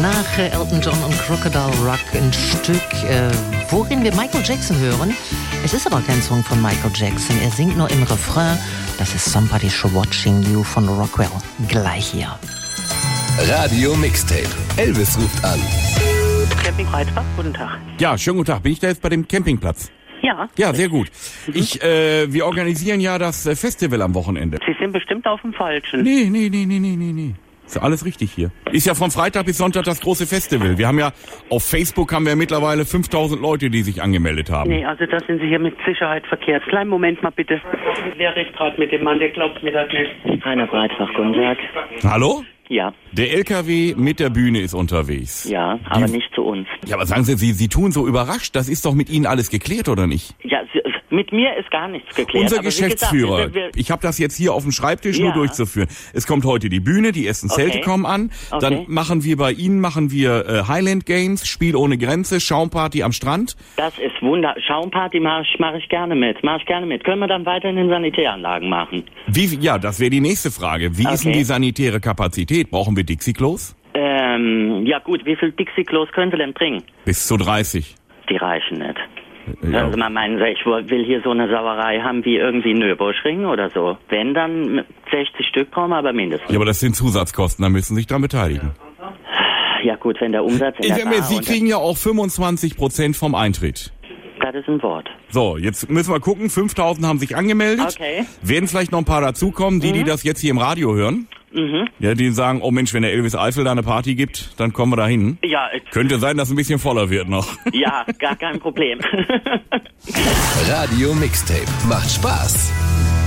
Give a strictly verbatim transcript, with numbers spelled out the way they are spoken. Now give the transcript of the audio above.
Nach äh, Elton John und Crocodile Rock ein Stück, äh, worin wir Michael Jackson hören. Es ist aber kein Song von Michael Jackson. Er singt nur im Refrain. Das ist Somebody's Watching You von Rockwell. Gleich hier. Radio Mixtape. Elvis ruft an. Camping Breitbach, guten Tag. Ja, schönen guten Tag. Bin ich da jetzt bei dem Campingplatz? Ja. Ja, sehr gut. Mhm. Ich, äh, wir organisieren ja das äh, Festival am Wochenende. Sie sind bestimmt auf dem Falschen. Nee, nee, nee, nee, nee, nee, nee. Ist ja alles richtig hier. Ist ja von Freitag bis Sonntag das große Festival. Wir haben ja, auf Facebook haben wir mittlerweile fünftausend Leute, die sich angemeldet haben. Nee, also da sind Sie hier mit Sicherheit verkehrt. Kleinen Moment mal bitte. Wer redet gerade mit dem Mann, der glaubt mir das nicht. Rainer Breitbach, guten Tag. Hallo? Ja. Der L K W mit der Bühne ist unterwegs. Ja, aber Die- nicht zu uns. Ja, aber sagen Sie, Sie, Sie tun so überrascht. Das ist doch mit Ihnen alles geklärt, oder nicht? Ja, Sie, mit mir ist gar nichts geklärt. Unser aber wie gesagt, Geschäftsführer, wir- wir- ich habe das jetzt hier auf dem Schreibtisch nur Ja. durchzuführen. Es kommt heute die Bühne, die ersten Zelte Okay. kommen an. Dann Okay. machen wir bei Ihnen machen wir äh, Highland Games, Spiel ohne Grenze, Schaumparty am Strand. Das ist wunder. Schaumparty mache ich, mach ich gerne mit. Mache ich gerne mit. Können wir dann weiter in den Sanitäranlagen machen? Wie, ja, das wäre die nächste Frage. Wie ist denn Okay. die sanitäre Kapazität? Brauchen wir Dixie-Klos? Ähm, ja gut, wie viel Dixie-Klos können Sie denn bringen? Bis zu dreißig. Die reichen nicht. Ja. Also man meinen Sie, ich will hier so eine Sauerei haben wie irgendwie Nürburgring oder so. Wenn, dann sechzig Stück brauchen wir aber mindestens. ja, aber das sind Zusatzkosten, da müssen Sie sich dran beteiligen. Ja gut, wenn der Umsatz in Ich der sag mir, Bar Sie und kriegen ja auch fünfundzwanzig Prozent vom Eintritt. das ist ein Wort. So, jetzt müssen wir gucken, fünftausend haben sich angemeldet. Okay. Werden vielleicht noch ein paar dazukommen, die, die das jetzt hier im Radio hören. Mhm. Ja, die sagen, oh Mensch, wenn der Elvis Eifel da eine Party gibt, dann kommen wir da hin. Ja, äh, Könnte sein, dass es ein bisschen voller wird noch. ja, gar kein Problem. Radio Mixtape. Macht Spaß.